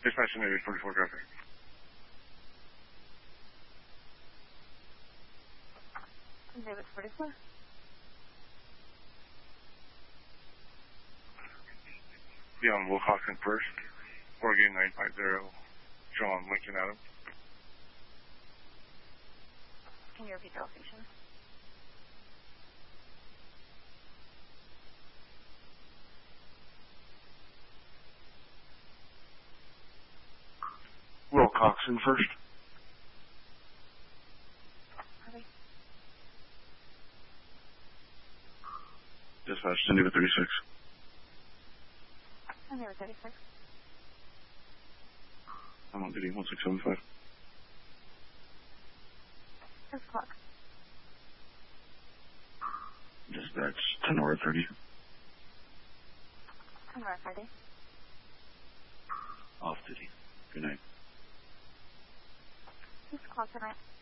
Dispatch to Navy 44 traffic. Navy 44. Be on Wilcoxon first. Oregon 950. John Lincoln Adam. Can you repeat the location? Wilcoxon first. Okay. Dispatch to Navy 36. Navy 36. I'm on duty 1675. 6 o'clock. Dispatch 10 over 30. 10 over 30. Off duty. Good night. 6 o'clock tonight.